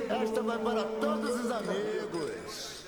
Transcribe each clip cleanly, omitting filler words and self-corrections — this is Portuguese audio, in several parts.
Esta vai para todos os amigos.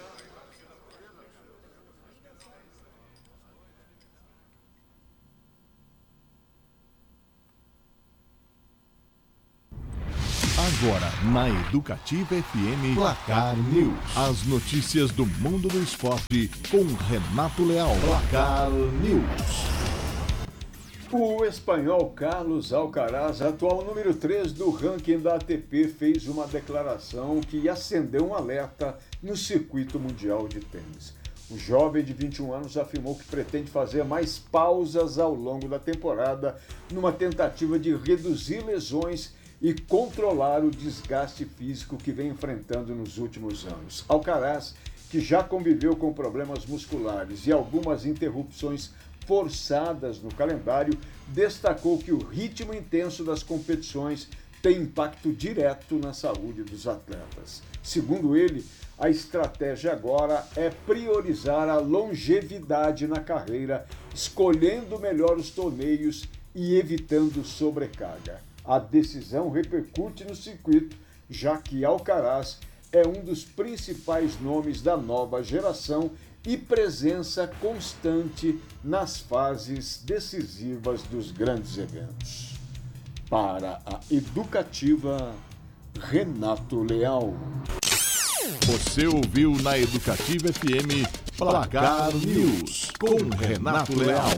Agora, na Educativa FM, Placar News. As notícias do mundo do esporte com Renato Leal. Placar News. O espanhol Carlos Alcaraz, atual número 3 do ranking da ATP, fez uma declaração que acendeu um alerta no circuito mundial de tênis. O jovem de 21 anos afirmou que pretende fazer mais pausas ao longo da temporada numa tentativa de reduzir lesões e controlar o desgaste físico que vem enfrentando nos últimos anos. Alcaraz, que já conviveu com problemas musculares e algumas interrupções forçadas no calendário, destacou que o ritmo intenso das competições tem impacto direto na saúde dos atletas. Segundo ele, a estratégia agora é priorizar a longevidade na carreira, escolhendo melhor os torneios e evitando sobrecarga. A decisão repercute no circuito, já que Alcaraz é um dos principais nomes da nova geração e presença constante nas fases decisivas dos grandes eventos. Para a Educativa, Renato Leal. Você ouviu na Educativa FM Placar News com Renato Leal.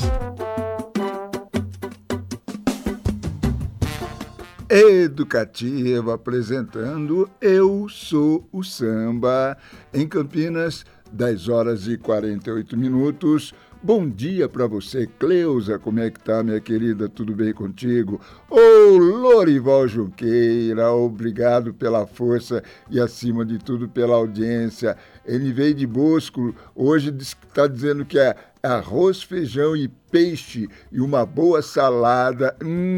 Educativa apresentando Eu Sou o Samba, em Campinas, 10 horas e 48 minutos. Bom dia para você, Cleusa, como é que tá, minha querida? Tudo bem contigo? Ô, Lorival Junqueira, obrigado pela força e, acima de tudo, pela audiência. Ele veio de Bosco, hoje está dizendo que é arroz, feijão e peixe e uma boa salada.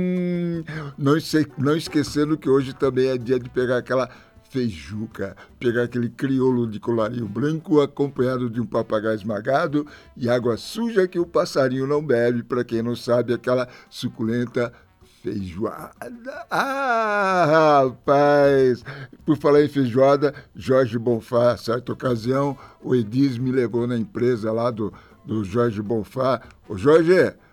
Não esquecendo que hoje também é dia de pegar aquela feijuca, pegar aquele crioulo de colarinho branco acompanhado de um papagaio esmagado e água suja que o passarinho não bebe, para quem não sabe, aquela suculenta feijoada. Ah, rapaz! Por falar em feijoada, Jorge Bonfá, certa ocasião, o Edis me levou na empresa lá do Jorge Bonfá. Ô Jorge,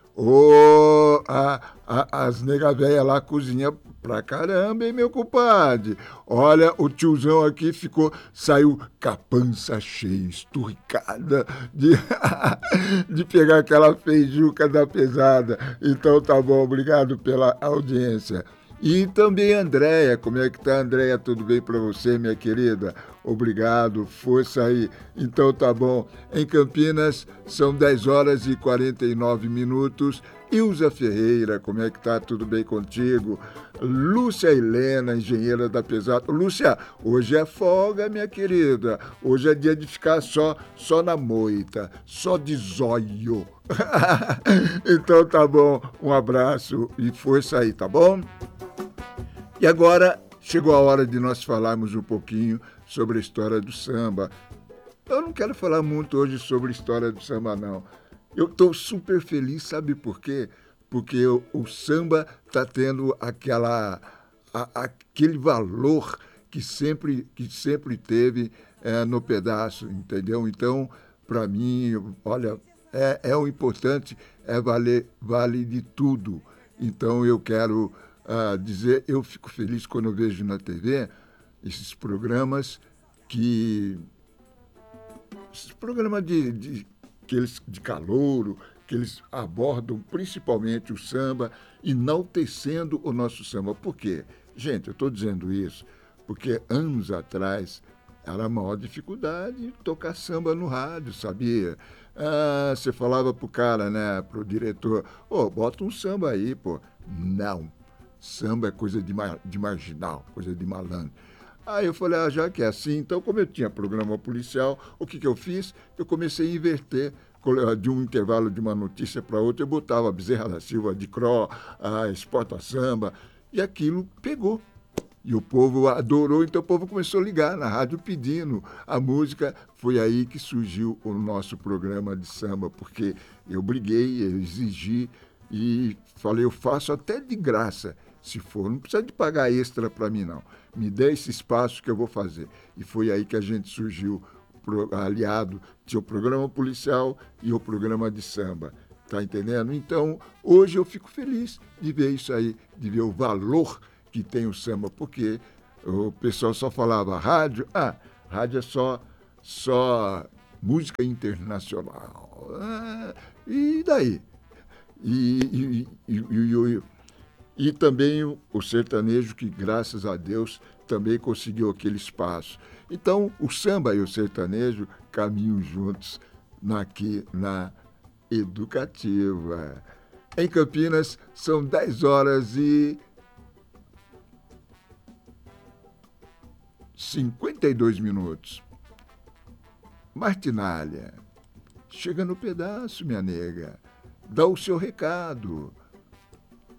as nega véia lá cozinham pra caramba, hein, meu compadre? Olha, o tiozão aqui saiu com a pança cheia, esturricada de pegar aquela feijuca da pesada. Então tá bom, obrigado pela audiência. E também Andréia, como é que tá, Andréia? Tudo bem para você, minha querida? Obrigado, força aí. Então tá bom. Em Campinas, são 10 horas e 49 minutos. Ilza Ferreira, como é que tá? Tudo bem contigo? Lúcia Helena, engenheira da Pesada. Lúcia, hoje é folga, minha querida. Hoje é dia de ficar só na moita, só de zóio. Então tá bom, um abraço e força aí, tá bom? E agora chegou a hora de nós falarmos um pouquinho sobre a história do samba. Eu não quero falar muito hoje sobre a história do samba, não. Eu estou super feliz, sabe por quê? Porque o samba está tendo aquele valor que sempre teve no pedaço, entendeu? Então, para mim, olha, o importante vale de tudo. Então, eu quero dizer, eu fico feliz quando eu vejo na TV esses programas de calouro, que eles abordam principalmente o samba, enaltecendo o nosso samba. Por quê? Gente, eu estou dizendo isso porque anos atrás era a maior dificuldade tocar samba no rádio, sabia? Você falava pro cara, né, pro diretor, bota um samba aí, pô. Não, samba é coisa de marginal, coisa de malandro. Aí eu falei, já que é assim, então como eu tinha programa policial, o que eu fiz? Eu comecei a inverter. De um intervalo de uma notícia para outra, eu botava Bezerra da Silva, de Cro, Exporta Samba, e aquilo pegou. E o povo adorou, então o povo começou a ligar na rádio pedindo a música. Foi aí que surgiu o nosso programa de samba, porque eu briguei, eu exigi e falei, eu faço até de graça. Se for, não precisa de pagar extra para mim, não. Me dê esse espaço que eu vou fazer. E foi aí que a gente surgiu, aliado, tinha o programa policial e o programa de samba. Tá entendendo? Então, hoje eu fico feliz de ver isso aí, de ver o valor que tem o samba, porque o pessoal só falava rádio, rádio é só música internacional. E daí? E também o sertanejo, que graças a Deus também conseguiu aquele espaço. Então, o samba e o sertanejo caminham juntos aqui na Educativa. Em Campinas, são 10 horas e 52 minutos. Martinalha, chega no pedaço, minha nega. Dá o seu recado.